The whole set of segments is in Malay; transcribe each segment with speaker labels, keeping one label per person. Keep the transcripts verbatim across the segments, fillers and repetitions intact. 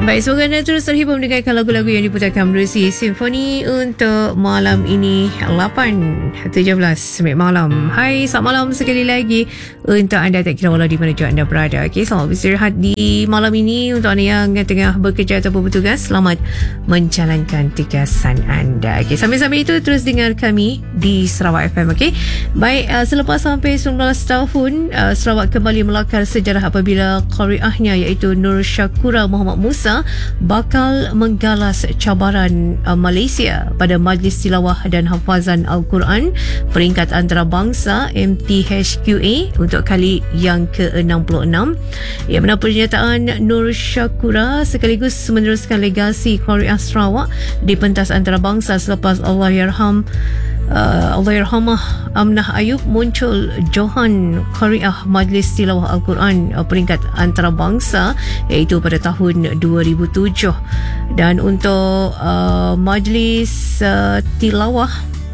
Speaker 1: Baik, semoga anda terus terhibur mendengarkan lagu-lagu yang diputarkan melalui Simfoni untuk malam ini lapan tujuh belas minit malam. Hai, selamat malam sekali lagi untuk anda, tak kira walau di mana juga anda berada. Okay, selamat beristirahat di malam ini. Untuk anda yang tengah bekerja ataupun bertugas, selamat menjalankan tugasan anda. Okay, sambil-sambil itu terus dengar kami di Sarawak F M. Okay, baik, uh, selepas sampai sembilan belas tahun, uh, Sarawak kembali melakar sejarah apabila qariahnya iaitu Nur Syakura Muhammad Musa bakal menggalas cabaran uh, Malaysia pada Majlis Tilawah dan Hafazan Al-Quran peringkat antarabangsa M T H Q A untuk kali yang ke enam puluh enam. Ia mana pernyataan Nur Syakura sekaligus meneruskan legasi qariah Sarawak di pentas antarabangsa selepas Allahyarham Uh, Allahyarhamah Amnah Ayub muncul Johan Qariah Majlis Tilawah Al-Quran uh, peringkat antarabangsa iaitu pada tahun dua ribu tujuh. Dan untuk uh, Majlis uh, Tilawah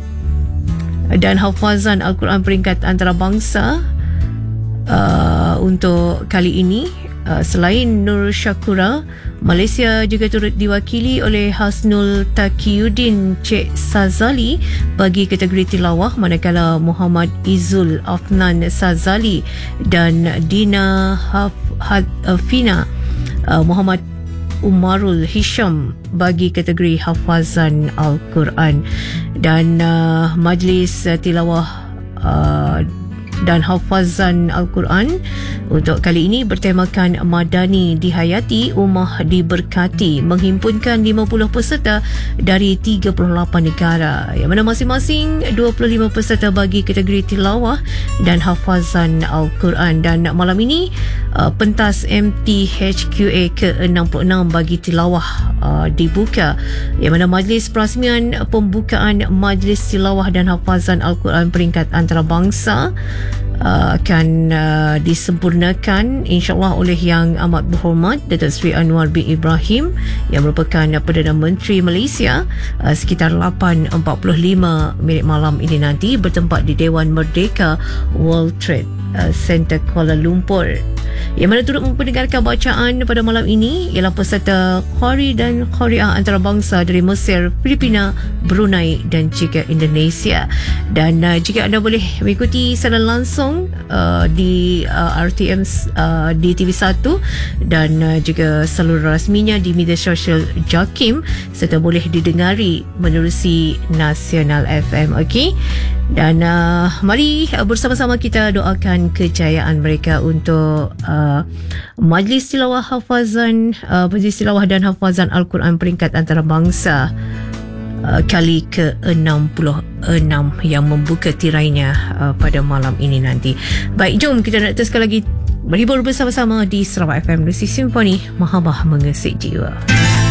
Speaker 1: dan Hafazan Al-Quran peringkat antarabangsa uh, untuk kali ini, uh, selain Nur Syakura, Malaysia juga turut diwakili oleh Hasnul Taqiyuddin Cik Sazali bagi kategori tilawah, manakala Muhammad Izul Afnan Sazali dan Dina Hafina uh, Muhammad Umarul Hisham bagi kategori hafazan Al-Quran. Dan uh, Majlis uh, Tilawah uh, dan Hafazan Al-Quran untuk kali ini bertemakan Madani Dihayati, Ummah Diberkati, menghimpunkan lima puluh peserta dari tiga puluh lapan negara, yang mana masing-masing dua puluh lima peserta bagi kategori tilawah dan hafazan Al-Quran. Dan malam ini uh, pentas M T H Q A ke enam puluh enam bagi tilawah uh, dibuka, yang mana majlis perasmian pembukaan Majlis Tilawah dan Hafazan Al-Quran peringkat antarabangsa Uh, akan uh, disempurnakan insyaAllah oleh Yang Amat Berhormat Datuk Seri Anwar bin Ibrahim yang merupakan uh, Perdana Menteri Malaysia uh, sekitar lapan empat puluh lima minit malam ini nanti, bertempat di Dewan Merdeka World Trade uh, Center Kuala Lumpur. Yang mana turut memperdengarkan bacaan pada malam ini ialah peserta qari dan qariah antarabangsa dari Mesir, Filipina, Brunei dan juga Indonesia. Dan uh, jika anda boleh mengikuti secara langsung uh, di uh, R T M uh, di T V satu dan uh, juga saluran rasminya di media sosial JAKIM, serta boleh didengari menerusi Nasional F M. Okey, dan uh, mari uh, bersama-sama kita doakan kejayaan mereka untuk uh, Majlis Tilawah Hafazan uh, Majlis Tilawah dan Hafazan Al-Quran peringkat antarabangsa uh, kali ke enam puluh enam yang membuka tirainya uh, pada malam ini nanti. Baik, jom kita nak teruskan lagi berhibur bersama-sama di Sarawak F M, Simfoni Mahabah Mengesik Jiwa.